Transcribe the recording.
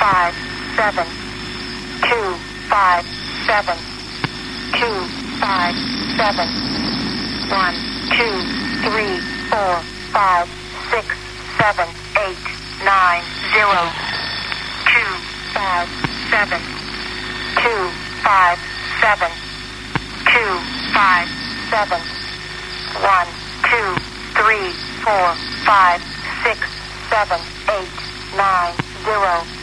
5 7 2 5 7 2 5 7 1 2 3 4 5 6 7 8 9 0 2 5 7 2 5 7 2 5 7 1 2 3 4 5 6 7 8 9 0